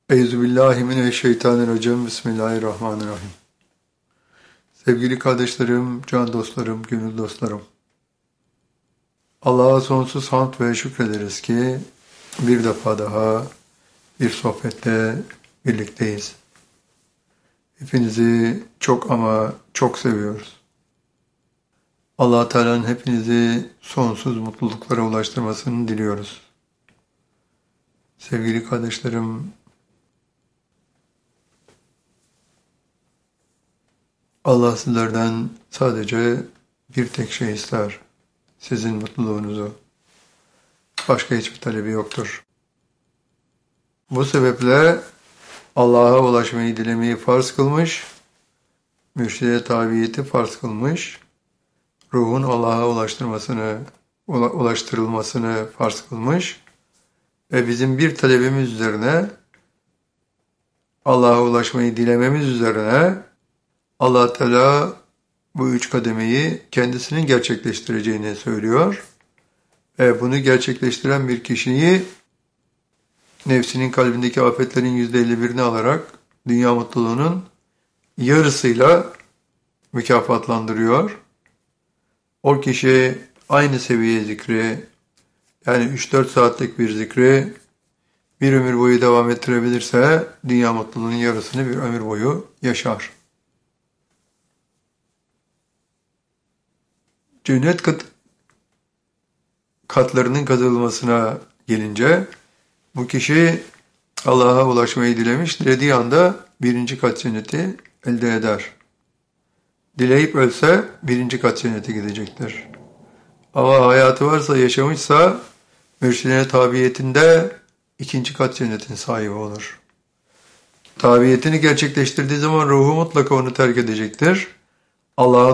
Euzubillahimineşşeytanirracim. Bismillahirrahmanirrahim. Sevgili kardeşlerim, can dostlarım, gönül dostlarım. Allah'a sonsuz hamd ve şükrederiz ki bir defa daha bir sohbette birlikteyiz. Hepinizi çok ama çok seviyoruz. Allah Teala'nın hepinizi sonsuz mutluluklara ulaştırmasını diliyoruz. Sevgili kardeşlerim, Allah sizlerden sadece bir tek şey ister. Sizin mutluluğunuzu. Başka hiçbir talebi yoktur. Bu sebeple Allah'a ulaşmayı dilemeyi farz kılmış, mürşide tabiyeti farz kılmış, ruhun Allah'a ulaştırılmasını farz kılmış ve bizim bir talebimiz üzerine, Allah'a ulaşmayı dilememiz üzerine Allah Teala bu üç kademeyi kendisinin gerçekleştireceğini söylüyor. Ve bunu gerçekleştiren bir kişiyi nefsinin kalbindeki afetlerin %51'ini alarak dünya mutluluğunun yarısıyla mükafatlandırıyor. O kişi aynı seviye zikri, yani 3-4 saatlik bir zikri bir ömür boyu devam ettirebilirse dünya mutluluğunun yarısını bir ömür boyu yaşar. Cennet katlarının kazanılmasına gelince bu kişi Allah'a ulaşmayı dilemiş, dilediği anda 1. kat cenneti elde eder. Dileyip ölse 1. kat cennete gidecektir. Ama hayatı varsa, yaşamışsa mürşidine tabiyetinde 2. kat cennetin sahibi olur. Tabiyetini gerçekleştirdiği zaman ruhu mutlaka onu terk edecektir. Allah'a